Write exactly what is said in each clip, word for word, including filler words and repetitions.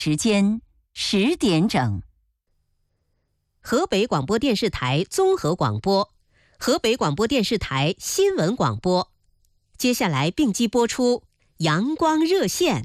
时间十点整。 河北广播电视台综合广播，河北广播电视台新闻广播。接下来并机播出阳光热线。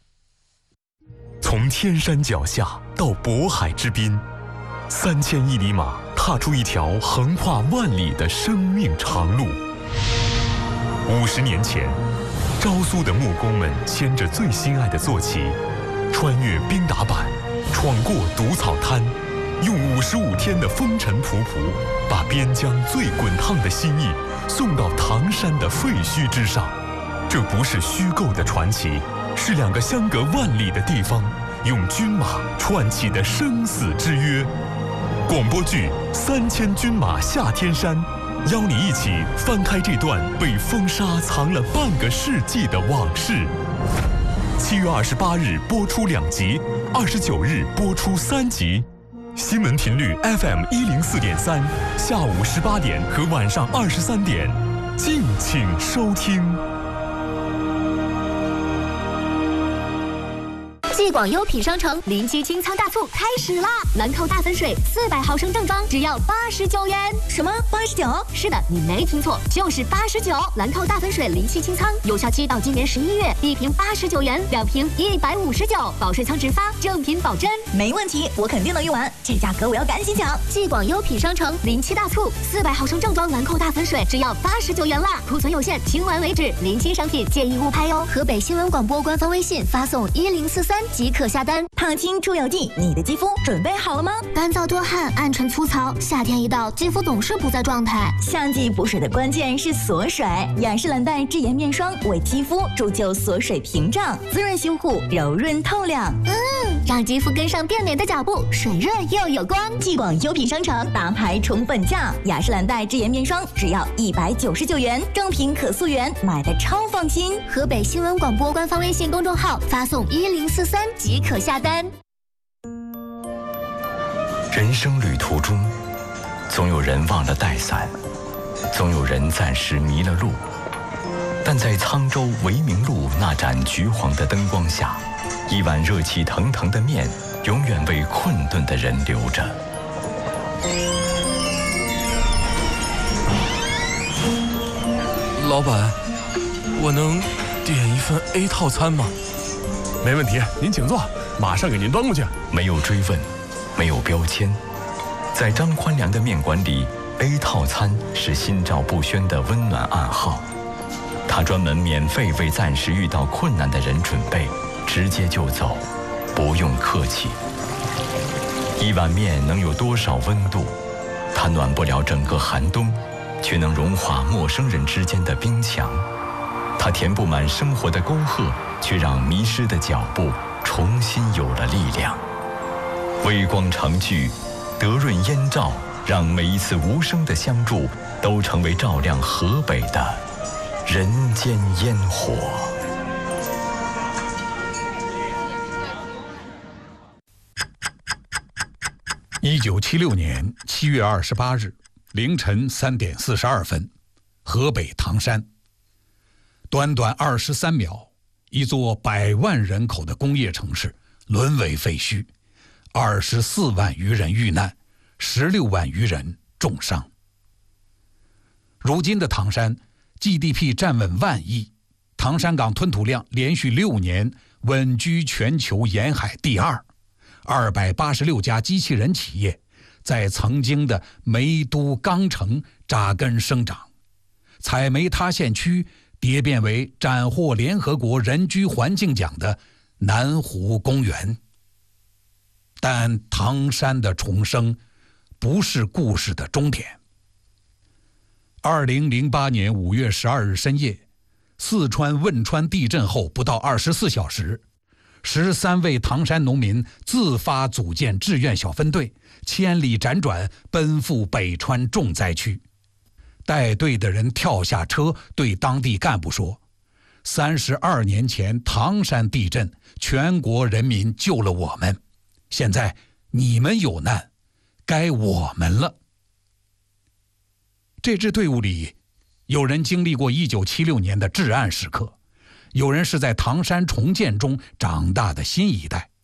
从天山脚下到渤海之滨，三千一里马踏出一条横跨万里的生命长路。五十年前，昭苏的木工们牵着最心爱的坐骑，穿越冰打板，闯过毒草滩，用五十五天的风尘仆仆，把边疆最滚烫的心意送到唐山的废墟之上。这不是虚构的传奇，是两个相隔万里的地方用军马串起的生死之约。广播剧《三千军马下天山》，邀你一起翻开这段被风沙藏了半个世纪的往事。七月二十八日播出两集，二十九日播出三集。新闻频率 F M 一零四点三，下午十八点和晚上二十三点，敬请收听。 继广优品商城临期清仓大促开始啦！兰蔻大粉水四百毫升正装只要八十九元。什么八十九？是的，你没听错，就是八十九。兰蔻大粉水临期清仓，有效期到今年十一月，一瓶八十九元，两瓶一百五十九，保税仓直发，正品保真。 没问题，我肯定能用完，这价格我要赶紧抢！ 继广优品商城临期大促，四百毫升正装兰蔻大粉水只要八十九元啦，库存有限，清完为止，临期商品建议勿拍哟。河北新闻广播官方微信发送一零四三。即可下单。 烫青出油剂，你的肌肤准备好了吗？ 干燥多汗，暗沉粗糙，夏天一到，肌肤总是不在状态。 夏季补水的关键是锁水，雅诗兰黛智妍面霜为肌肤铸就锁水屏障，滋润修护，柔润透亮。 嗯，让肌肤跟上变美的脚步，水润又有光。 继广优品商城大牌宠本价，雅诗兰黛智妍面霜只要一百九十九元，正品可溯源，买的超放心。 河北新闻广播官方微信公众号发送一零四三。即可下单。 人生旅途中，总有人忘了带伞，总有人暂时迷了路，但在沧州维明路那盏橘黄的灯光下，一碗热气腾腾的面永远为困顿的人留着。 老板，我能点一份 A 套餐吗？ 没问题，您请坐，马上给您端过去。 没有追问，没有标签，在张宽良的面馆里 ，A 套餐是心照不宣的温暖暗号。他专门免费为暂时遇到困难的人准备，直接就走，不用客气。一碗面能有多少温度？它暖不了整个寒冬，却能融化陌生人之间的冰墙。它填不满生活的沟壑，却让迷失的脚步重新有了力量。微光长聚，德润烟照，让每一次无声的相助都成为照亮河北的人间烟火。 一九七六年七月二十八日凌晨三点四十二分，河北唐山。短短二十三秒，一座百万人口的工业城市沦为废墟，二十四万余人遇难，十六万余人重伤。如今的唐山 G D P 站稳万亿，唐山港吞吐量连续六年稳居全球沿海第二，二百八十六家机器人企业在曾经的煤都钢城扎根生长，采煤塌陷区蝶变为斩获联合国人居环境奖的南湖公园。但唐山的重生不是故事的终点。二零零八年五月十二日深夜，四川汶川地震后不到二十四小时，十三位唐山农民自发组建志愿小分队，千里辗转奔赴北川重灾区。带队的人跳下车，对当地干部说：三十二年前唐山地震，全国人民救了我们，现在你们有难，该我们了。这支队伍里，有人经历过一九七六年的至暗时刻，有人是在唐山重建中长大的新一代，